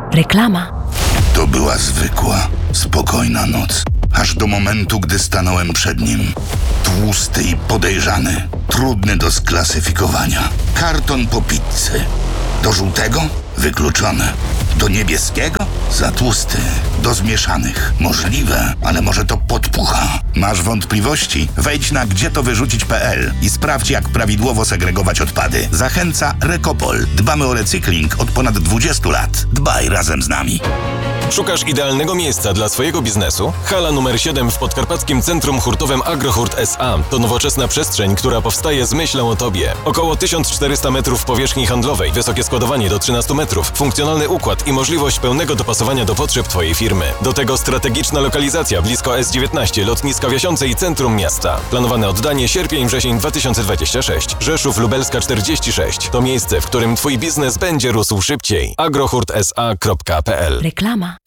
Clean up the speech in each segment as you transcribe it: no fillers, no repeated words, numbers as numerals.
Reklama. To była zwykła, spokojna noc. Aż do momentu, gdy stanąłem przed nim. Tłusty i podejrzany. Trudny do sklasyfikowania. Karton po pizzy. Do żółtego? Wykluczone. Do niebieskiego? Za tłusty. Do zmieszanych. Możliwe, ale może to podpucha. Masz wątpliwości? Wejdź na gdzietowyrzucić.pl i sprawdź, jak prawidłowo segregować odpady. Zachęca Rekopol. Dbamy o recykling od ponad 20 lat. Dbaj razem z nami. Szukasz idealnego miejsca dla swojego biznesu? Hala numer 7 w Podkarpackim Centrum Hurtowym Agrohurt S.A. to nowoczesna przestrzeń, która powstaje z myślą o Tobie. Około 1400 metrów powierzchni handlowej, wysokie składowanie do 13 metrów, funkcjonalny układ i możliwość pełnego dopasowania do potrzeb Twojej firmy. Do tego strategiczna lokalizacja blisko S19, lotniska Wiasiące i centrum miasta. Planowane oddanie sierpień-wrzesień 2026. Rzeszów Lubelska 46. To miejsce, w którym Twój biznes będzie rósł szybciej. agrohurtsa.pl. Reklama.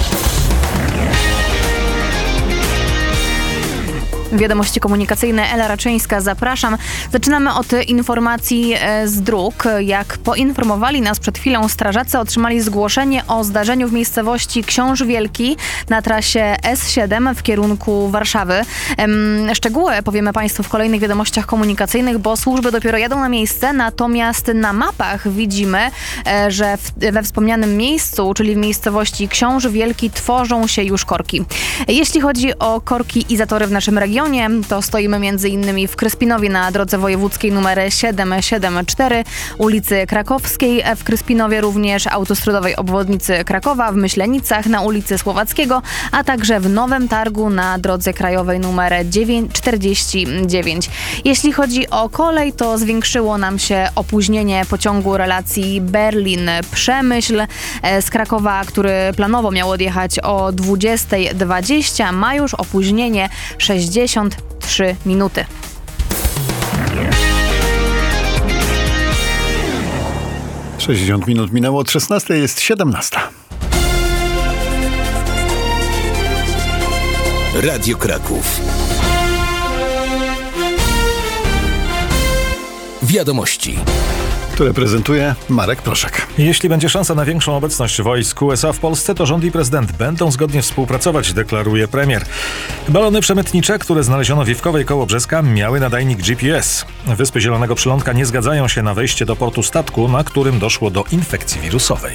Wiadomości komunikacyjne, Ela Raczyńska, zapraszam. Zaczynamy od informacji z dróg. Jak poinformowali nas przed chwilą strażacy, otrzymali zgłoszenie o zdarzeniu w miejscowości Książ Wielki na trasie S7 w kierunku Warszawy. Szczegóły powiemy Państwu w kolejnych wiadomościach komunikacyjnych, bo służby dopiero jadą na miejsce, natomiast na mapach widzimy, że we wspomnianym miejscu, czyli w miejscowości Książ Wielki, tworzą się już korki. Jeśli chodzi o korki i zatory w naszym regionie, to stoimy m.in. w Kryspinowie na drodze wojewódzkiej nr 774, ulicy Krakowskiej w Kryspinowie, również autostradowej obwodnicy Krakowa, w Myślenicach na ulicy Słowackiego, a także w Nowym Targu na drodze krajowej nr 949. Jeśli chodzi o kolej, to zwiększyło nam się opóźnienie pociągu relacji Berlin-Przemyśl z Krakowa, który planowo miał odjechać o 20:20, ma już opóźnienie 63 minuty. - 60 minut minęło od 16, jest 17. Radio Kraków. Wiadomości, które prezentuje Marek Proszek. Jeśli będzie szansa na większą obecność wojsk USA w Polsce, to rząd i prezydent będą zgodnie współpracować, deklaruje premier. Balony przemytnicze, które znaleziono w Iwkowej koło Brzeska, miały nadajnik GPS. Wyspy Zielonego Przylądka nie zgadzają się na wejście do portu statku, na którym doszło do infekcji wirusowej.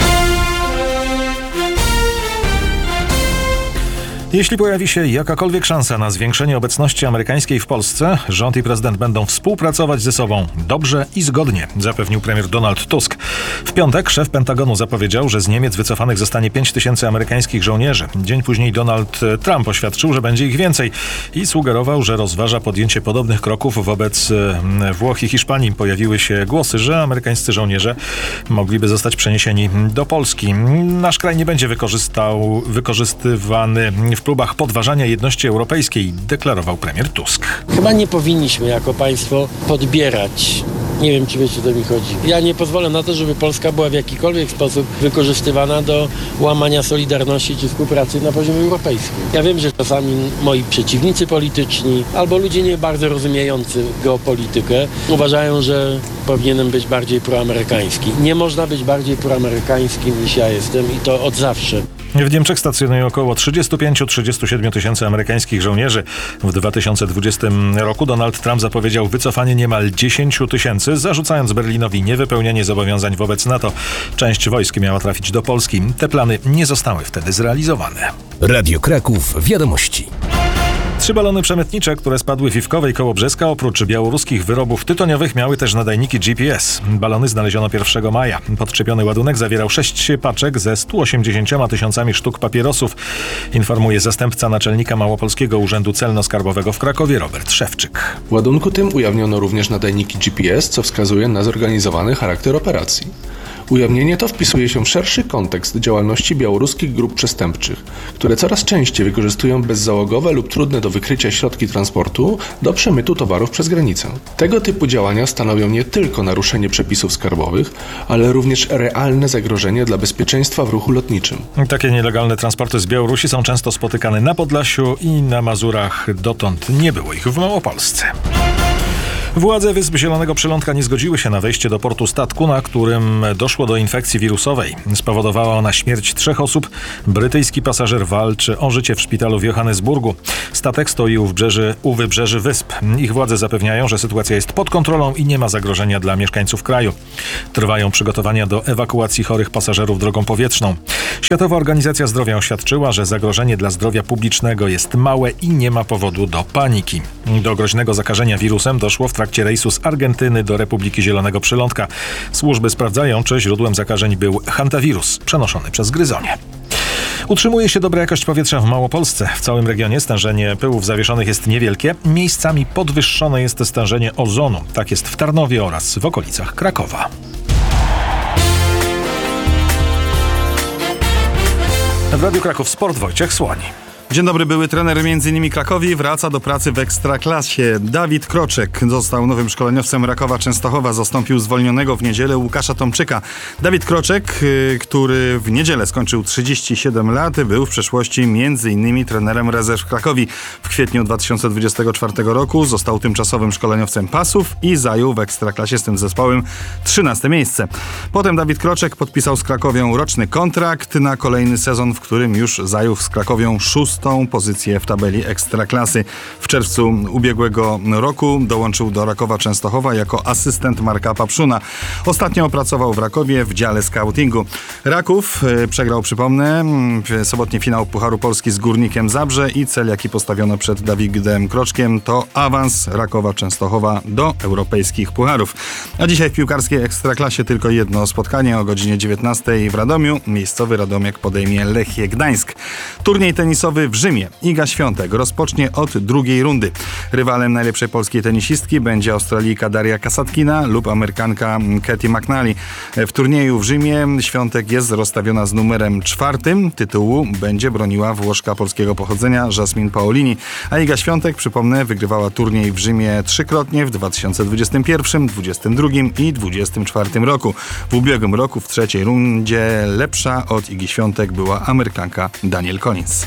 Jeśli pojawi się jakakolwiek szansa na zwiększenie obecności amerykańskiej w Polsce, rząd i prezydent będą współpracować ze sobą dobrze i zgodnie, zapewnił premier Donald Tusk. W piątek szef Pentagonu zapowiedział, że z Niemiec wycofanych zostanie 5000 amerykańskich żołnierzy. Dzień później Donald Trump oświadczył, że będzie ich więcej i sugerował, że rozważa podjęcie podobnych kroków wobec Włoch i Hiszpanii. Pojawiły się głosy, że amerykańscy żołnierze mogliby zostać przeniesieni do Polski. Nasz kraj nie będzie wykorzystywany w próbach podważania jedności europejskiej, deklarował premier Tusk. Chyba nie powinniśmy jako państwo podbierać. Nie wiem, czy wiecie, o co mi chodzi. Ja nie pozwolę na to, żeby Polska była w jakikolwiek sposób wykorzystywana do łamania solidarności czy współpracy na poziomie europejskim. Ja wiem, że czasami moi przeciwnicy polityczni albo ludzie nie bardzo rozumiejący geopolitykę uważają, że powinienem być bardziej proamerykański. Nie można być bardziej proamerykańskim niż ja jestem i to od zawsze. W Niemczech stacjonuje około 35-37 tysięcy amerykańskich żołnierzy. W 2020 roku Donald Trump zapowiedział wycofanie niemal 10 tysięcy, zarzucając Berlinowi niewypełnianie zobowiązań wobec NATO. Część wojsk miała trafić do Polski. Te plany nie zostały wtedy zrealizowane. Radio Kraków. Wiadomości. 3 balony przemytnicze, które spadły w Iwkowej koło Brzeska, oprócz białoruskich wyrobów tytoniowych, miały też nadajniki GPS. Balony znaleziono 1 maja. Podczepiony ładunek zawierał 6 paczek ze 180 tysiącami sztuk papierosów, informuje zastępca naczelnika Małopolskiego Urzędu Celno-Skarbowego w Krakowie Robert Szewczyk. W ładunku tym ujawniono również nadajniki GPS, co wskazuje na zorganizowany charakter operacji. Ujawnienie to wpisuje się w szerszy kontekst działalności białoruskich grup przestępczych, które coraz częściej wykorzystują bezzałogowe lub trudne do wykrycia środki transportu do przemytu towarów przez granicę. Tego typu działania stanowią nie tylko naruszenie przepisów skarbowych, ale również realne zagrożenie dla bezpieczeństwa w ruchu lotniczym. Takie nielegalne transporty z Białorusi są często spotykane na Podlasiu i na Mazurach. Dotąd nie było ich w Małopolsce. Władze Wysp Zielonego Przylądka nie zgodziły się na wejście do portu statku, na którym doszło do infekcji wirusowej. Spowodowała ona śmierć 3 osób. Brytyjski pasażer walczy o życie w szpitalu w Johannesburgu. Statek stoi u wybrzeży wysp. Ich władze zapewniają, że sytuacja jest pod kontrolą i nie ma zagrożenia dla mieszkańców kraju. Trwają przygotowania do ewakuacji chorych pasażerów drogą powietrzną. Światowa Organizacja Zdrowia oświadczyła, że zagrożenie dla zdrowia publicznego jest małe i nie ma powodu do paniki. Do groźnego zakażenia wirusem doszło w trakcie rejsu z Argentyny do Republiki Zielonego Przylądka. Służby sprawdzają, czy źródłem zakażeń był hantawirus przenoszony przez gryzonie. Utrzymuje się dobra jakość powietrza w Małopolsce. W całym regionie stężenie pyłów zawieszonych jest niewielkie. Miejscami podwyższone jest stężenie ozonu. Tak jest w Tarnowie oraz w okolicach Krakowa. W Radiu Kraków Sport Wojciech Słoń. Dzień dobry, były trener m.in. Krakowi wraca do pracy w Ekstraklasie. Dawid Kroczek został nowym szkoleniowcem Rakowa Częstochowa, zastąpił zwolnionego w niedzielę Łukasza Tomczyka. Dawid Kroczek, który w niedzielę skończył 37 lat, był w przeszłości m.in. trenerem rezerw Krakowi. W kwietniu 2024 roku został tymczasowym szkoleniowcem Pasów i zajął w Ekstraklasie z tym zespołem 13 miejsce. Potem Dawid Kroczek podpisał z Krakowią roczny kontrakt na kolejny sezon, w którym już zajął z Krakowią 6. pozycję w tabeli Ekstraklasy. W czerwcu ubiegłego roku dołączył do Rakowa Częstochowa jako asystent Marka Papszuna. Ostatnio pracował w Rakowie w dziale scoutingu. Raków przegrał, przypomnę, sobotni finał Pucharu Polski z Górnikiem Zabrze i cel, jaki postawiono przed Dawidem Kroczkiem, to awans Rakowa Częstochowa do europejskich pucharów. A dzisiaj w piłkarskiej Ekstraklasie tylko jedno spotkanie o godzinie 19 w Radomiu. Miejscowy Radomiak podejmie Lechię Gdańsk. Turniej tenisowy w Rzymie. Iga Świątek rozpocznie od drugiej rundy. Rywalem najlepszej polskiej tenisistki będzie Australijka Daria Kasatkina lub Amerykanka Katie McNally. W turnieju w Rzymie Świątek jest rozstawiona z numerem 4. Tytułu będzie broniła Włoszka polskiego pochodzenia Jasmine Paolini. A Iga Świątek, przypomnę, wygrywała turniej w Rzymie 3-krotnie w 2021, 2022 i 2024 roku. W ubiegłym roku w trzeciej rundzie lepsza od Igi Świątek była Amerykanka Danielle Collins.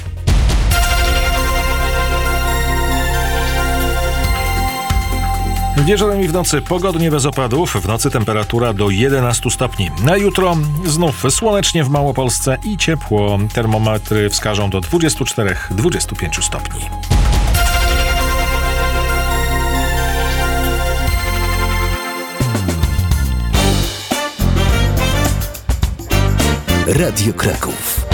Wieczorem i w nocy pogodnie bez opadów, w nocy temperatura do 11 stopni. Na jutro znów słonecznie w Małopolsce i ciepło. Termometry wskażą do 24-25 stopni. Radio Kraków.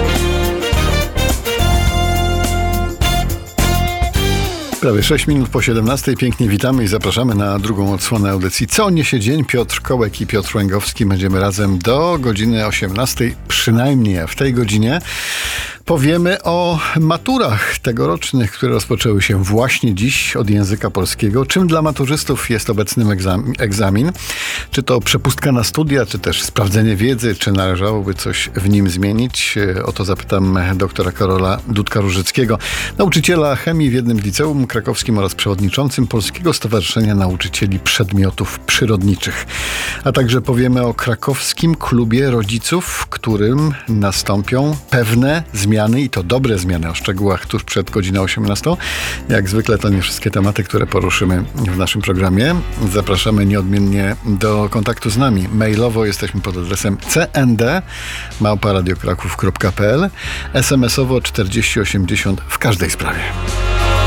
Prawie 6 minut po 17. Pięknie witamy i zapraszamy na drugą odsłonę audycji Co niesie dzień? Piotr Kołek i Piotr Łęgowski. Będziemy razem do godziny 18, przynajmniej w tej godzinie. Powiemy o maturach tegorocznych, które rozpoczęły się właśnie dziś od języka polskiego. Czym dla maturzystów jest obecny egzamin? Czy to przepustka na studia, czy też sprawdzenie wiedzy, czy należałoby coś w nim zmienić? O to zapytam doktora Karola Dudka-Różyckiego, nauczyciela chemii w jednym liceum krakowskim oraz przewodniczącym Polskiego Stowarzyszenia Nauczycieli Przedmiotów Przyrodniczych. A także powiemy o krakowskim klubie rodziców, w którym nastąpią pewne zmiany i to dobre zmiany, o szczegółach tuż przed godziną 18. Jak zwykle to nie wszystkie tematy, które poruszymy w naszym programie. Zapraszamy nieodmiennie do kontaktu z nami. Mailowo jesteśmy pod adresem cnd@radiokraków.pl, SMS-owo 4080 w każdej sprawie.